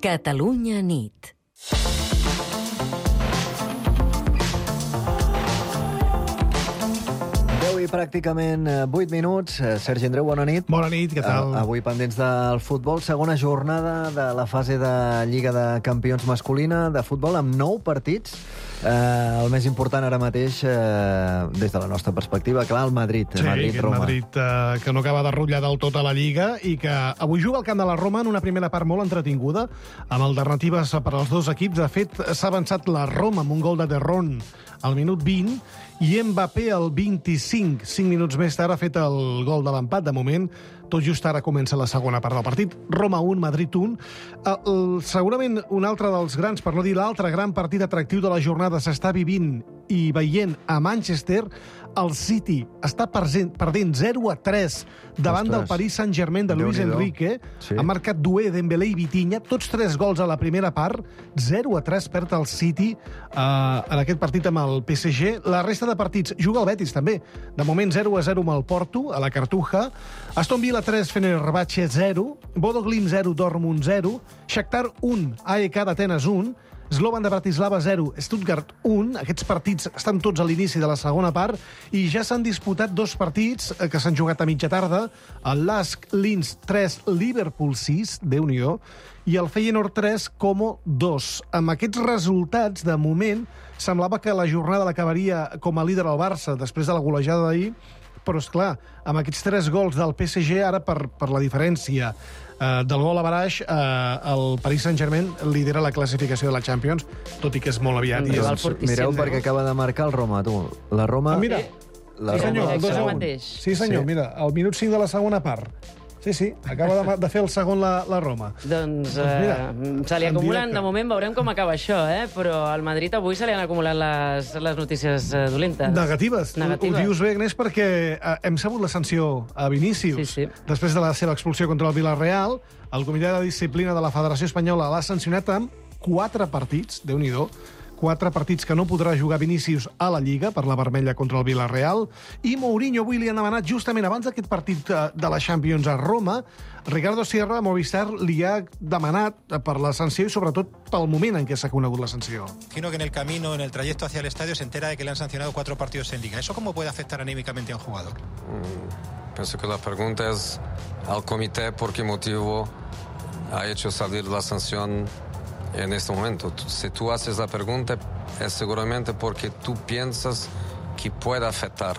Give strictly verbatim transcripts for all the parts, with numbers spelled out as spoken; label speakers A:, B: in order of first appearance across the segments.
A: Catalunya nit.
B: deu i pràcticament vuit minuts. Sergi Andreu, bona nit.
C: Bona nit, què tal?
B: Uh, avui pendents del futbol, segona jornada de la fase de Lliga de Campions masculina de futbol amb nou partits. Uh, el més important ara mateix, uh, des de la nostra perspectiva, clar, el Madrid.
C: Sí,
B: Madrid,
C: aquest
B: Roma.
C: Madrid uh, que no acaba de rotllar del tot a la Lliga i que avui juga al camp de la Roma en una primera part molt entretinguda, amb alternatives per als dos equips. De fet, s'ha avançat la Roma amb un gol de Terron al minut vint i Mbappé al vint-i-cinc. Cinc minuts més tard ha fet el gol de l'empat. De moment, tot just ara comença la segona part del partit. Roma un, Madrid un. Uh, segurament un altre dels grans, per no dir l'altre gran partit atractiu de la jornada s'està vivint i veient a Manchester. El City està perdent zero a tres davant
B: Ostres.
C: del Paris Saint-Germain de Luis
B: Déu-n'hi-do.
C: Enrique.
B: Sí.
C: Ha marcat Doué, Dembélé i Vitinha, tots tres gols a la primera part. zero a tres perd el City uh, en aquest partit amb el P S G. La resta de partits juga el Betis, també. De moment zero a zero amb el Porto, a la Cartuja. Aston Villa tres, Fenerbahce zero. Bodo Glimt zero, Dortmund zero. Shakhtar un, A E K d'Atenes un. Slovan de Bratislava zero, Stuttgart un. Aquests partits estan tots a l'inici de la segona part i ja s'han disputat dos partits que s'han jugat a mitja tarda. El Lask Linz tres, Liverpool sis, Déu-n'hi-do, i el Feyenoord tres, Como dos. Amb aquests resultats, de moment, semblava que la jornada l'acabaria com a líder el Barça després de la golejada d'ahir, però, és clar, amb aquests tres gols del P S G, ara per, per la diferència eh, del gol a baraix, eh, el Paris Saint-Germain lidera la classificació de la Champions, tot i que és molt aviat.
D: Un
C: I
D: rival
C: és...
D: fortíssim.
B: Mireu
D: no?
B: perquè acaba de marcar el Roma, tu. La Roma...
C: Ah, mira,
B: La
C: sí, senyor,
B: Roma...
C: el dos a
D: Això
C: un.
D: mateix.
C: Sí, senyor,
B: Sí.
C: mira, al minut cinc de la segona part. Sí, sí, acaba de, de fer el segon la, la Roma.
D: Doncs
C: Doncs mira,
D: eh, se li
C: en
D: acumulen,
C: directe.
D: de moment veurem com acaba això, eh? Però al Madrid avui se li han acumulat les, les notícies eh, dolentes.
C: Negatives.
D: Negatives.
C: Ho dius bé, Agnès, perquè eh, hem sabut la sanció a Vinícius.
D: Sí, sí.
C: Després de la seva expulsió contra el Villarreal, el Comitè de Disciplina de la Federació Espanyola l'ha sancionat amb quatre partits, Déu-n'hi-do, quatre partits que no podrà jugar Vinícius a la Lliga per la vermella contra el Villarreal, i Mourinho avui li han demanat, justament abans d'aquest partit de la Champions a Roma, Ricardo Sierra de Movistar li ha demanat per la sanció i sobretot pel moment en què s'ha conegut la sanció.
E: Imagino que en el camino, en el trayecto hacia el estadio, se entera de que le han sancionado cuatro partidos en Liga. ¿Eso cómo puede afectar anímicamente a un jugador?
F: Penso que la pregunta es al comité por qué motivo ha hecho salir la sanción en este momento. Si tú haces la pregunta es seguramente porque tú piensas que puede afectar.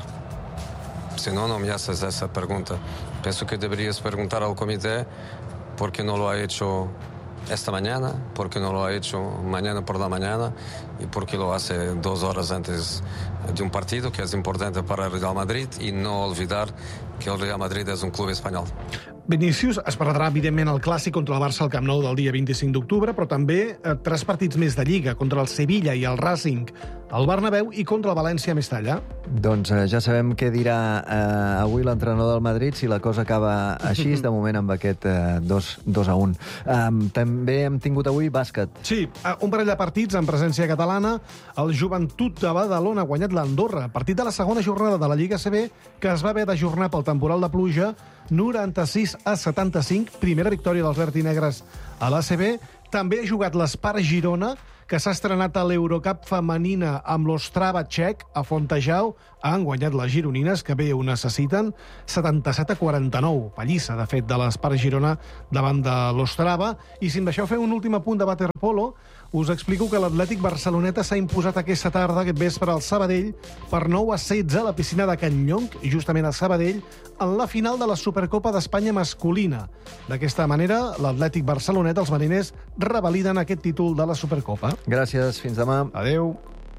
F: Si no, no me haces esa pregunta. Pienso que deberías preguntar al comité por qué no lo ha hecho esta mañana, por qué no lo ha hecho mañana por la mañana y por qué lo hace dos horas antes de un partido que es importante para el Real Madrid, y no olvidar que el Real Madrid es un club español.
C: Vinícius es perdrà, evidentment, el clàssic contra el Barça al Camp Nou del dia vint-i-cinc d'octubre, però també eh, tres partits més de Lliga, contra el Sevilla i el Racing al Bernabéu i contra el València a Mestalla.
B: Doncs eh, ja sabem què dirà eh, avui l'entrenador del Madrid si la cosa acaba així, de moment amb aquest eh, dos a un. Um, també hem tingut avui bàsquet.
C: Sí, eh, un parell de partits en presència catalana. El Joventut de Badalona ha guanyat l'Andorra, partit de la segona jornada de la Lliga A C B, que es va haver d'ajornar pel temporal de pluja, noranta-sis a setanta-cinc, primera victòria dels verd i negres a l'A C B. També ha jugat l'Espar Girona, que s'ha estrenat a l'Eurocup femenina amb l'Ostrava txec a Fontejau. Han guanyat les gironines, que bé ho necessiten, setanta-set a quaranta-nou. Pallissa, de fet, de l'Espar Girona davant de l'Ostrava. I si em deixeu fer un últim apunt de waterpolo, us explico que l'Atlètic Barceloneta s'ha imposat aquesta tarda, aquest vespre, al Sabadell, per nou a setze a la piscina de Can Llonc, justament a Sabadell, en la final de la Supercopa d'Espanya masculina. D'aquesta manera, l'Atlètic Barceloneta, els mariners, revaliden aquest títol de la Supercopa.
B: Gràcies, fins demà.
C: Adéu.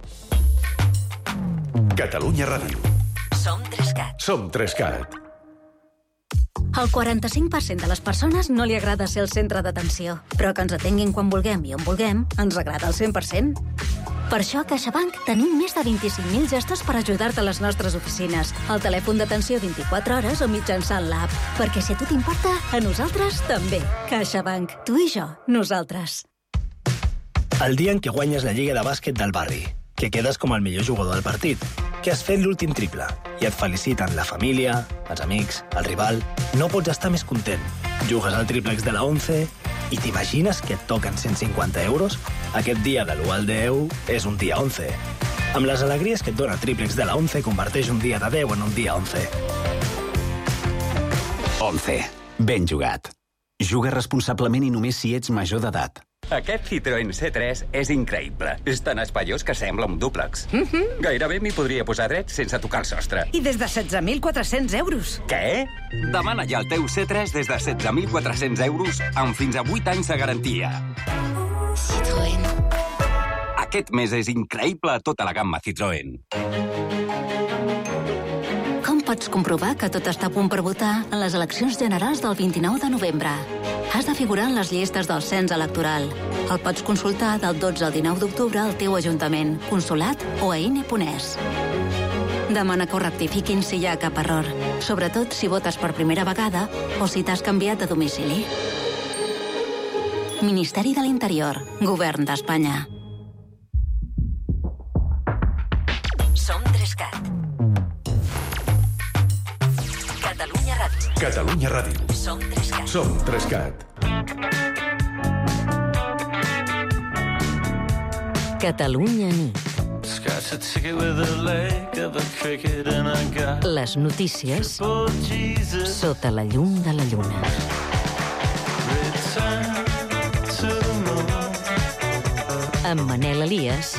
G: Catalunya Ràdio.
A: Som Trescat.
G: Som Trescat.
H: Al quaranta-cinc per cent de les persones no li agrada ser el centre d'atenció, però que ens atenguin quan vulguem i on vulguem ens agrada al cent per cent. Per això a CaixaBank tenim més de vint-i-cinc mil gestos per ajudar-te a les nostres oficines, al telèfon d'atenció vint-i-quatre hores o mitjançant l'app. Perquè si a tu t'importa, a nosaltres també. CaixaBank. Tu i jo. Nosaltres.
I: El dia en què guanyes la Lliga de Bàsquet del barri, que quedes com el millor jugador del partit, que has fet l'últim triple i et feliciten la família, els amics, el rival, no pots estar més content. Jugues al triplex de la once I t'imagines que et toquen cent cinquanta euros? Aquest dia de l'u al deu és un dia onze. Amb les alegries que et dona Triplex de la onze, converteix un dia de deu en un dia onze.
G: onze. Ben jugat. Juga responsablement i només si ets major d'edat.
J: Aquest Citroën C tres és increïble. És tan espaiós que sembla un dúplex. Mm-hmm. Gairebé m'hi podria posar dret sense tocar el sostre.
K: I des de setze mil quatre-cents euros.
J: Què? Demana ja el teu C tres des de setze mil quatre-cents euros amb fins a vuit anys de garantia.
H: Citroën.
J: Aquest mes és increïble a tota la gamma Citroën.
H: Com pots comprovar que tot està a punt per votar en les eleccions generals del vint-i-nou de novembre? Has de figurar en les llistes del cens electoral. El pots consultar del dotze al dinou d'octubre al teu ajuntament, consolat o a ine punt es. Demana que ho rectifiquin si hi ha cap error, sobretot si votes per primera vegada o si t'has canviat de domicili. Ministeri de l'Interior, Govern d'Espanya.
A: Som Trescat. Catalunya Ràdio.
G: Catalunya Ràdio.
A: Som Trescat.
G: Som Trescat.
A: Catalunya nit. Les notícies sota la llum de la lluna. Amb Manel Elias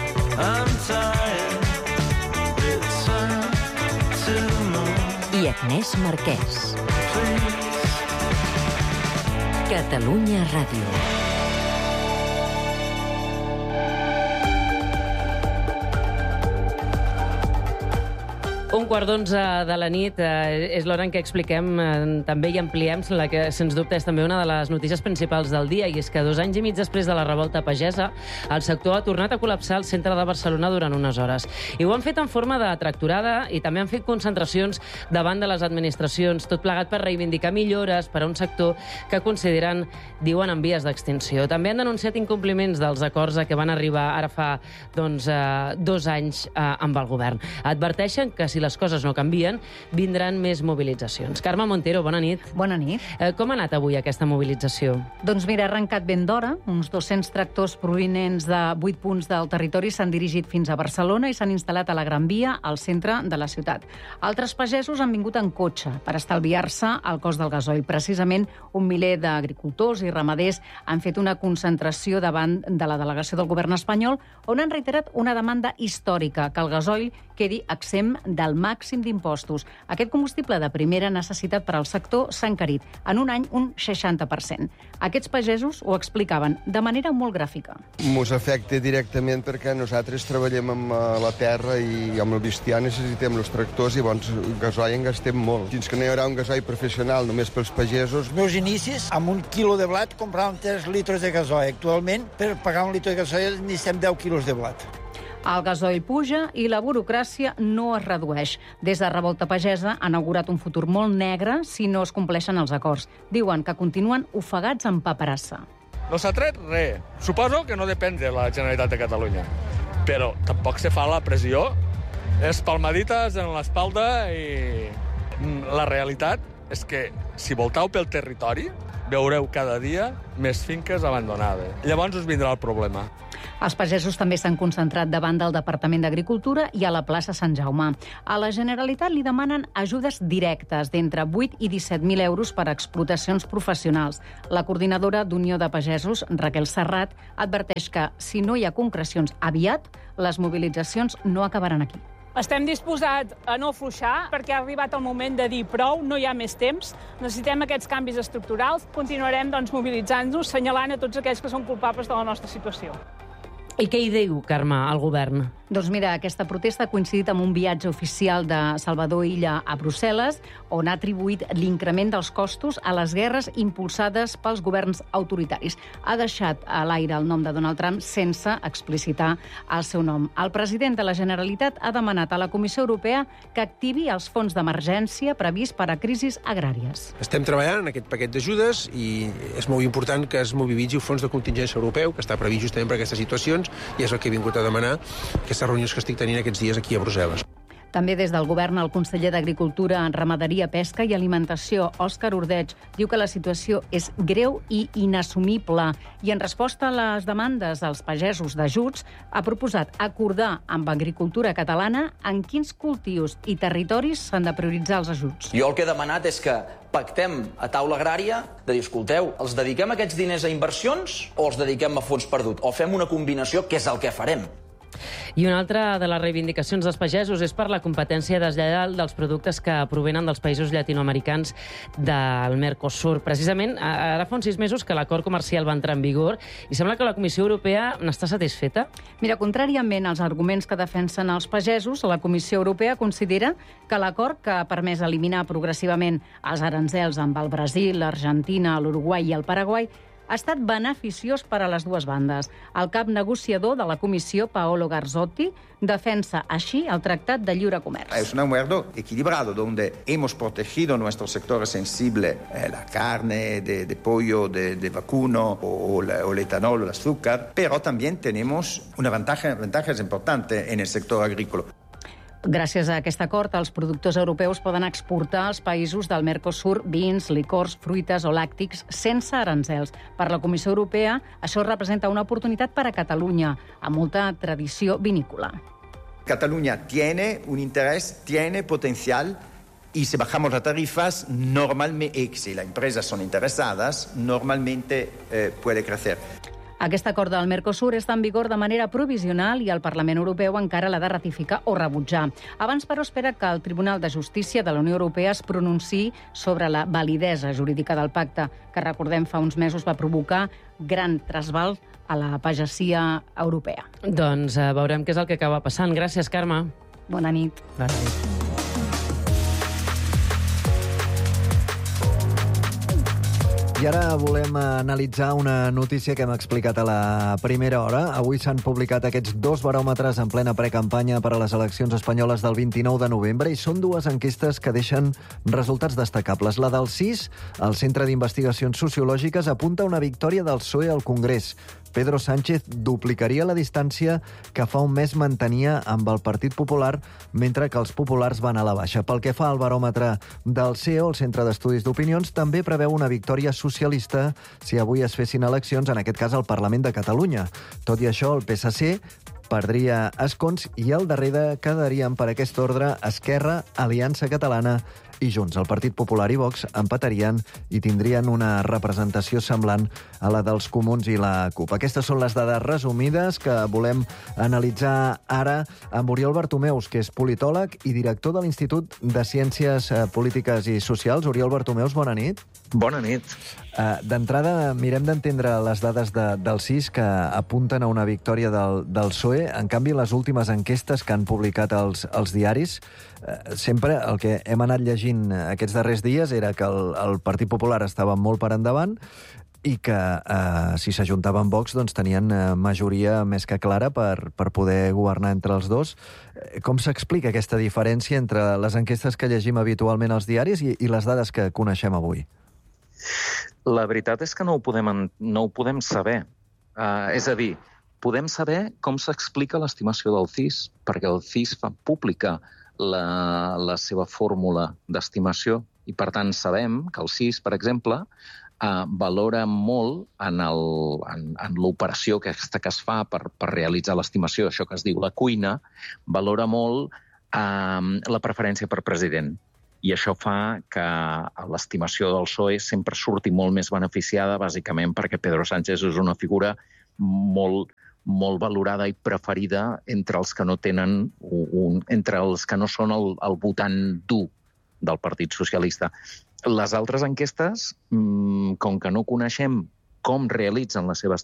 A: i Agnès Marquès. Catalunya Ràdio.
D: Un quart d'onze de la nit eh, és l'hora en què expliquem eh, també i ampliem la que, sens dubte, és també una de les notícies principals del dia, i és que dos anys i mig després de la revolta pagesa, el sector ha tornat a col·lapsar el centre de Barcelona durant unes hores. I ho han fet en forma de tractorada i també han fet concentracions davant de les administracions, tot plegat per reivindicar millores per a un sector que consideren, diuen, en vies d'extinció. També han denunciat incompliments dels acords a què van arribar ara fa doncs, eh, dos anys eh, amb el govern. Adverteixen que si les coses no canvien, vindran més mobilitzacions. Carme Montero, bona nit.
L: Bona nit.
D: Eh, com ha anat avui aquesta mobilització?
L: Doncs mira, ha arrencat ben d'hora. Uns dos-cents tractors provinents de vuit punts del territori s'han dirigit fins a Barcelona i s'han instal·lat a la Gran Via, al centre de la ciutat. Altres pagesos han vingut en cotxe per estalviar-se el cost del gasoil. Precisament, un miler d'agricultors i ramaders han fet una concentració davant de la delegació del govern espanyol, on han reiterat una demanda històrica, que el gasoil quedi exempt del màxim d'impostos. Aquest combustible de primera necessitat per al sector s'ha encarit en un any un seixanta per cent. Aquests pagesos ho explicaven de manera molt gràfica.
M: Ens afecta directament perquè nosaltres treballem amb la terra i amb el bestiar necessitem els tractors i bons gasoil en gastem molt. Fins que no hi haurà un gasoil professional només pels pagesos.
N: Els meus inicis, amb un quilo de blat, compràvem tres litres de gasoil. Actualment, per pagar un litre de gasoil, necessitem deu quilos de blat.
L: El gasoil puja i la burocràcia no es redueix. Des de Revolta Pagesa han augurat un futur molt negre si no es compleixen els acords. Diuen que continuen ofegats en paperassa.
O: No s'ha tret res. Suposo que no depèn de la Generalitat de Catalunya. Però tampoc se fa la pressió. És palmadites en l'espalda i la realitat és que si voltau pel territori veureu cada dia més finques abandonades. Llavors us vindrà el problema.
L: Els pagesos també s'han concentrat davant del Departament d'Agricultura i a la plaça Sant Jaume. A la Generalitat li demanen ajudes directes d'entre vuit i disset mil euros per a explotacions professionals. La coordinadora d'Unió de Pagesos, Raquel Serrat, adverteix que si no hi ha concrecions aviat, les mobilitzacions no acabaran aquí.
P: Estem disposats a no afluixar perquè ha arribat el moment de dir prou, no hi ha més temps, necessitem aquests canvis estructurals, continuarem doncs, mobilitzant-nos, senyalant a tots aquells que són culpables de la nostra situació.
D: I què hi diu, Carme, el govern?
L: Doncs mira, aquesta protesta ha coincidit amb un viatge oficial de Salvador Illa a Brussel·les, on ha atribuït l'increment dels costos a les guerres impulsades pels governs autoritaris. Ha deixat a l'aire el nom de Donald Trump sense explicitar el seu nom. El president de la Generalitat ha demanat a la Comissió Europea que activi els fons d'emergència previst per a crisis agràries.
Q: Estem treballant en aquest paquet d'ajudes i és molt important que es mobilitzi el fons de contingència europeu, que està previst justament per aquestes situacions, i és el que he vingut a demanar, aquestes reunions que estic tenint aquests dies aquí a Brussel·les.
L: També des del govern, el conseller d'Agricultura, Ramaderia, Pesca i Alimentació, Òscar Ordeig, diu que la situació és greu i inassumible i en resposta a les demandes dels pagesos d'ajuts ha proposat acordar amb Agricultura Catalana en quins cultius i territoris s'han de prioritzar els ajuts.
R: Jo el que he demanat és que pactem a taula agrària de dir, escolteu, els dediquem aquests diners a inversions o els dediquem a fons perdut? O fem una combinació, que és el que farem.
D: I una altra de les reivindicacions dels pagesos és per la competència deslleial dels productes que provenen dels països llatinoamericans del Mercosur. Precisament, ara fa uns sis mesos que l'acord comercial va entrar en vigor i sembla que la Comissió Europea n'està satisfeta.
L: Mira, contràriament als arguments que defensen els pagesos, la Comissió Europea considera que l'acord que ha permès eliminar progressivament els aranzels amb el Brasil, l'Argentina, l'Uruguai i el Paraguai ha estat beneficiós per a les dues bandes. El cap negociador de la Comissió, Paolo Garzotti, defensa així el Tractat de Lliure Comerç.
S: Es un acuerdo equilibrado donde hemos protegido nuestros sectores sensibles, eh, la carne de, de pollo, de, de vacuno o, la, o el etanol o el azúcar, pero también tenemos una ventaja, ventajas importante en el sector agrícola.
L: Gràcies a aquest acord, els productors europeus poden exportar als països del Mercosur vins, licors, fruites o làctics sense aranzels. Per la Comissió Europea, això representa una oportunitat per a Catalunya, amb molta tradició vinícola.
S: Cataluña tiene un interés, tiene potencial, y si bajamos las tarifas, normalmente, y si las empresas son interesadas, normalmente eh, puede crecer.
L: Aquest acord del Mercosur està en vigor de manera provisional i el Parlament Europeu encara l'ha de ratificar o rebutjar. Abans, però, espera que el Tribunal de Justícia de la Unió Europea es pronunciï sobre la validesa jurídica del pacte, que, recordem, fa uns mesos va provocar gran trasbals a la pagesia europea.
D: Doncs eh, veurem què és el que acaba passant. Gràcies, Carme.
L: Bona nit.
D: Bona nit.
B: I ara volem analitzar una notícia que hem explicat a la primera hora. Avui s'han publicat aquests dos baròmetres en plena precampanya per a les eleccions espanyoles del vint-i-nou de novembre i són dues enquestes que deixen resultats destacables. La del C I S, el Centre d'Investigacions Sociològiques, apunta una victòria del P S O E al Congrés. Pedro Sánchez duplicaria la distància que fa un mes mantenia amb el Partit Popular, mentre que els populars van a la baixa. Pel que fa al baròmetre del C E O, el Centre d'Estudis d'Opinions, també preveu una victòria socialista si avui es fessin eleccions, en aquest cas al Parlament de Catalunya. Tot i això, el P S C perdria escons i al darrere quedarien per aquest ordre Esquerra, Aliança Catalana i Junts. El Partit Popular i Vox empatarien i tindrien una representació semblant a la dels Comuns i la CUP. Aquestes són les dades resumides que volem analitzar ara amb Oriol Bartomeus, que és politòleg i director de l'Institut de Ciències Polítiques i Socials. Oriol Bartomeus, bona nit.
T: Bona nit.
B: Uh, D'entrada, mirem d'entendre les dades de, del C I S que apunten a una victòria del, del P S O E. En canvi, les últimes enquestes que han publicat els, els diaris, uh, sempre el que hem anat llegint aquests darrers dies era que el, el Partit Popular estava molt per endavant i que eh, si s'ajuntaven Vox doncs, tenien eh, majoria més que clara per, per poder governar entre els dos. Eh, com s'explica aquesta diferència entre les enquestes que llegim habitualment als diaris i, i les dades que coneixem avui?
T: La veritat és que no ho podem, no ho podem saber. Uh, és a dir, podem saber com s'explica l'estimació del C I S, perquè el C I S fa pública la, la seva fórmula d'estimació i, per tant, sabem que el C I S, per exemple, Uh, valora molt en, el, en, en l'operació aquesta que es fa per, per realitzar l'estimació, això que es diu la cuina, valora molt uh, la preferència per president. I això fa que l'estimació del P S O E sempre surti molt més beneficiada, bàsicament perquè Pedro Sánchez és una figura molt, molt valorada i preferida entre els que no tenen un, entre els que no són el, el votant dur del Partit Socialista. Les altres enquestes, com que no coneixem com realitzen la seva